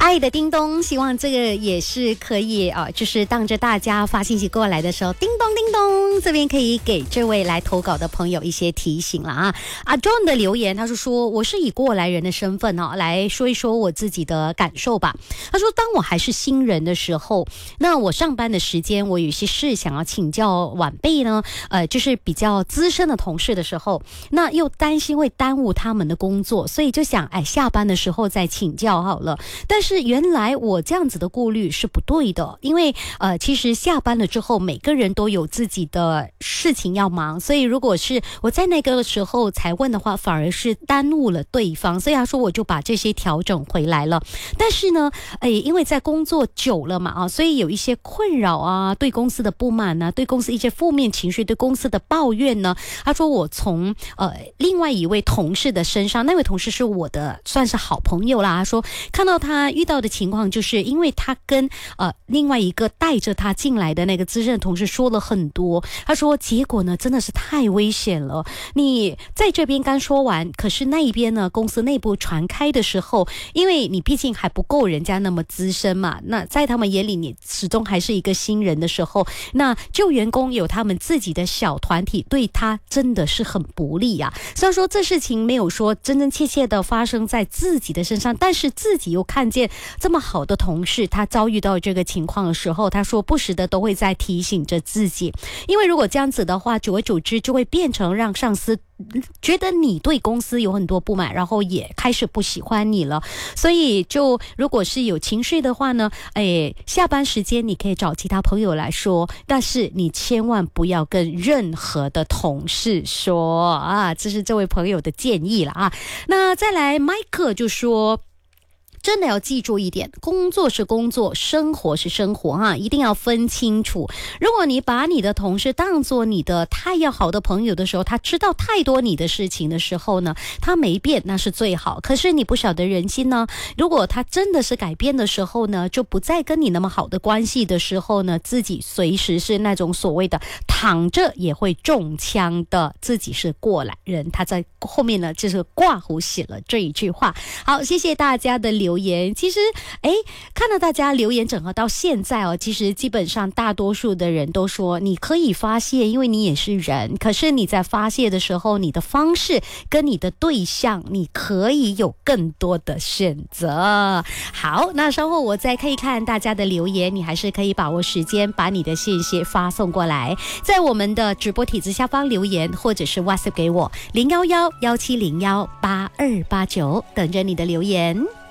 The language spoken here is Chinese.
爱的叮咚，希望这个也是可以就是当着大家发信息过来的时候，叮咚叮咚，这边可以给这位来投稿的朋友一些提醒了啊。John 的留言，他是说我是以过来人的身份来说一说我自己的感受吧。他说，当我还是新人的时候，那我上班的时间，我有些事想要请教晚辈呢，就是比较资深的同事的时候，那又担心会耽误他们的工作，所以就想下班的时候再请教好了。但是原来我这样子的顾虑是不对的，因为其实下班了之后，每个人都有自己的事情要忙，所以如果是我在那个时候才问的话，反而是耽误了对方。所以他说我就把这些调整回来了。但是呢，因为在工作久了嘛所以有一些困扰啊，对公司的不满啊，对公司一些负面情绪，对公司的抱怨呢，他说我从另外一位同事的身上，那位同事是我的算是好朋友啦，他说看到他遇到的情况，就是因为他跟另外一个带着他进来的那个资深同事说了很多，他说结果呢真的是太危险了，你在这边刚说完，可是那一边呢公司内部传开的时候，因为你毕竟还不够人家那么资深嘛，那在他们眼里你始终还是一个新人的时候，那旧员工有他们自己的小团体，对他真的是很不利啊。虽然说这事情没有说真真切切的发生在自己的身上，但是自己又看见这么好的同事他遭遇到这个情况的时候，他说不时的都会在提醒着自己，因为如果这样子的话，久而久之就会变成让上司觉得你对公司有很多不满，然后也开始不喜欢你了。所以就如果是有情绪的话呢，下班时间你可以找其他朋友来说，但是你千万不要跟任何的同事说啊，这是这位朋友的建议了啊。那再来麦克就说，真的要记住一点，工作是工作，生活是生活一定要分清楚。如果你把你的同事当作你的太要好的朋友的时候，他知道太多你的事情的时候呢，他没变那是最好。可是你不晓得人心呢，如果他真的是改变的时候呢，就不再跟你那么好的关系的时候呢，自己随时是那种所谓的躺着也会中枪的，自己是过来人。他在后面呢就是挂胡写了这一句话。好，谢谢大家的留言。其实看到大家留言整合到现在其实基本上大多数的人都说你可以发泄，因为你也是人，可是你在发泄的时候，你的方式跟你的对象你可以有更多的选择。好，那稍后我再可以看大家的留言，你还是可以把握时间把你的信息发送过来，在我们的直播帖子下方留言，或者是 WhatsApp 给我011170182289，等着你的留言。